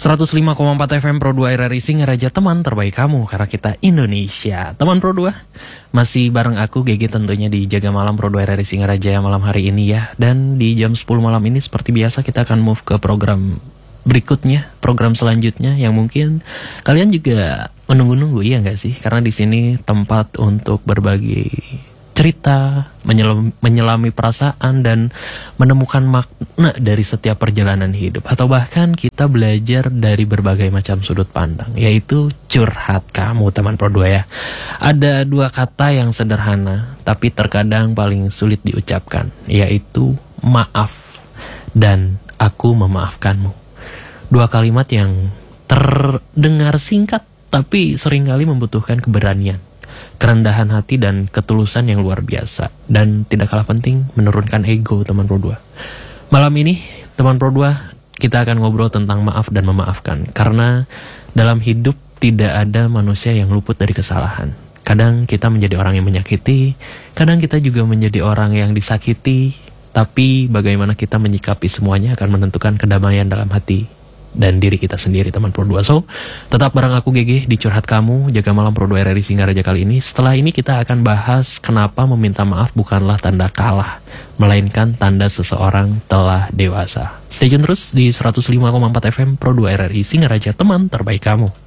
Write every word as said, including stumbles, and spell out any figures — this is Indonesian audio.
seratus lima koma empat F M Pro dua R R I Singaraja, teman terbaik kamu karena kita Indonesia. Teman Pro dua, masih bareng aku G G tentunya di Jaga Malam Pro dua R R I Singaraja malam hari ini ya. Dan di jam sepuluh malam ini seperti biasa kita akan move ke program berikutnya, program selanjutnya yang mungkin kalian juga menunggu-nunggu, ya nggak sih? Karena di sini tempat untuk berbagi cerita, menyelam, menyelami perasaan, dan menemukan makna dari setiap perjalanan hidup. Atau bahkan kita belajar dari berbagai macam sudut pandang, yaitu curhat kamu, teman Pro dua ya. Ada dua kata yang sederhana, tapi terkadang paling sulit diucapkan, yaitu maaf dan aku memaafkanmu. Dua kalimat yang terdengar singkat, tapi seringkali membutuhkan keberanian, kerendahan hati, dan ketulusan yang luar biasa. Dan tidak kalah penting, menurunkan ego, teman Pro dua. Malam ini, teman Pro dua, kita akan ngobrol tentang maaf dan memaafkan. Karena dalam hidup tidak ada manusia yang luput dari kesalahan. Kadang kita menjadi orang yang menyakiti, kadang kita juga menjadi orang yang disakiti. Tapi bagaimana kita menyikapi semuanya akan menentukan kedamaian dalam hati dan diri kita sendiri, teman Pro dua. So, tetap bareng aku G G di Curhat Kamu, Jaga Malam Pro dua R R I Singaraja kali ini. Setelah ini kita akan bahas kenapa meminta maaf bukanlah tanda kalah, melainkan tanda seseorang telah dewasa. Stay tune terus di seratus lima koma empat F M Pro dua R R I Singaraja, teman terbaik kamu.